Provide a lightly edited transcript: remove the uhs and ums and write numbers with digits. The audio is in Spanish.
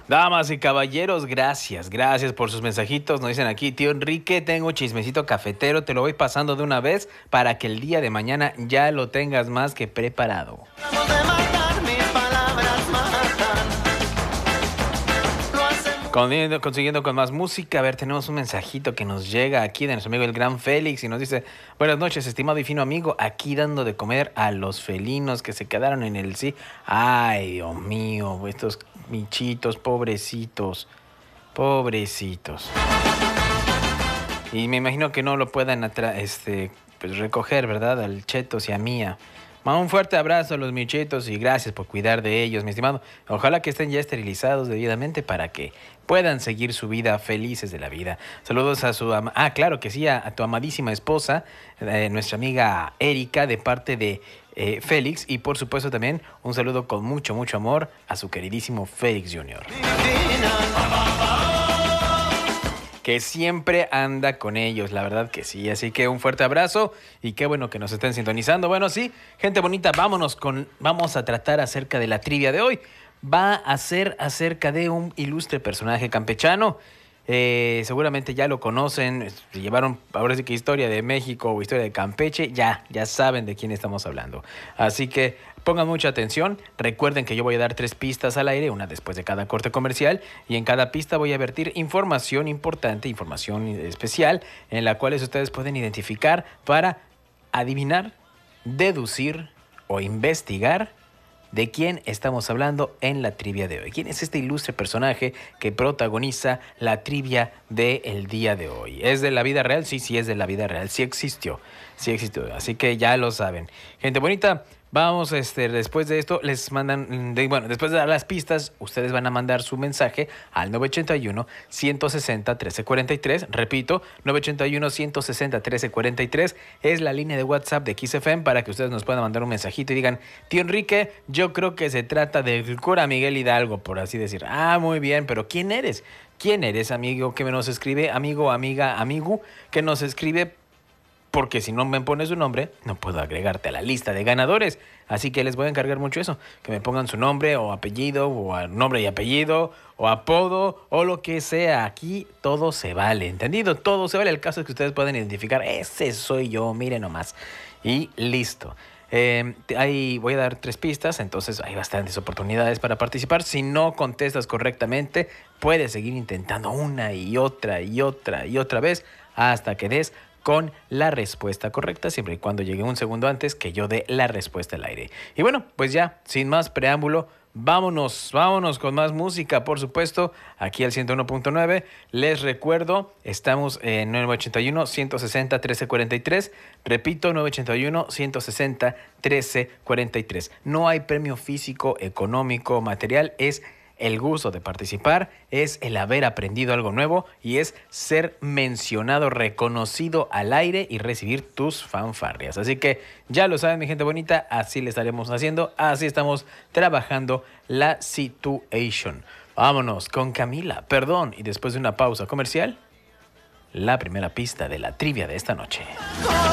Damas y caballeros, gracias por sus mensajitos. Nos dicen aquí, tío Enrique, tengo chismecito cafetero, te lo voy pasando de una vez para que el día de mañana ya lo tengas más que preparado. Consiguiendo con más música, a ver, tenemos un mensajito que nos llega aquí de nuestro amigo el gran Félix y nos dice: buenas noches, estimado y fino amigo, aquí dando de comer a los felinos que se quedaron en el sí. Ay, Dios mío, estos michitos, pobrecitos. Y me imagino que no lo puedan pues recoger, ¿verdad? Al Chetos y a Mía. Un fuerte abrazo a los michitos y gracias por cuidar de ellos, mi estimado. Ojalá que estén ya esterilizados debidamente para que puedan seguir su vida felices de la vida. Saludos a su claro que sí, a tu amadísima esposa, nuestra amiga Erika, de parte de Félix. Y por supuesto también un saludo con mucho amor a su queridísimo Félix Jr., que siempre anda con ellos, la verdad que sí. Así que un fuerte abrazo y qué bueno que nos estén sintonizando. Bueno, sí, gente bonita, vamos a tratar acerca de la trivia de hoy. Va a ser acerca de un ilustre personaje campechano. Seguramente ya lo conocen, llevaron ahora sí que historia de México o historia de Campeche, ya saben de quién estamos hablando. Así que pongan mucha atención, recuerden que yo voy a dar 3 pistas al aire, una después de cada corte comercial, y en cada pista voy a vertir información importante, información especial, en la cual ustedes pueden identificar para adivinar, deducir o investigar de quién estamos hablando en la trivia de hoy. ¿Quién es este ilustre personaje que protagoniza la trivia del día de hoy? ¿Es de la vida real? Sí, es de la vida real. Sí existió. Así que ya lo saben. Gente bonita, vamos, después de esto, les mandan, después de dar las pistas, ustedes van a mandar su mensaje al 981-160-1343. Repito, 981-160-1343 es la línea de WhatsApp de XFM para que ustedes nos puedan mandar un mensajito y digan: tío Enrique, yo creo que se trata del cura Miguel Hidalgo, por así decir. Muy bien, pero ¿quién eres? ¿Quién eres, amigo, que nos escribe? Amigo, amiga, amigo, que nos escribe. Porque si no me pones su nombre, no puedo agregarte a la lista de ganadores. Así que les voy a encargar mucho eso. Que me pongan su nombre o apellido, o nombre y apellido, o apodo, o lo que sea. Aquí todo se vale, ¿entendido? Todo se vale. El caso es que ustedes pueden identificar: ese soy yo, miren nomás. Y listo. Ahí voy a dar 3 pistas, entonces hay bastantes oportunidades para participar. Si no contestas correctamente, puedes seguir intentando una y otra vez hasta que des con la respuesta correcta, siempre y cuando llegue un segundo antes que yo dé la respuesta al aire. Y bueno, pues ya, sin más preámbulo, vámonos con más música, por supuesto, aquí al 101.9. Les recuerdo, estamos en 981-160-1343. Repito, 981-160-1343. No hay premio físico, económico, material, es el gusto de participar, es el haber aprendido algo nuevo y es ser mencionado, reconocido al aire y recibir tus fanfarrias. Así que ya lo saben, mi gente bonita, así le estaremos haciendo, así estamos trabajando la situation. Vámonos con Camila, perdón, y después de una pausa comercial, la primera pista de la trivia de esta noche.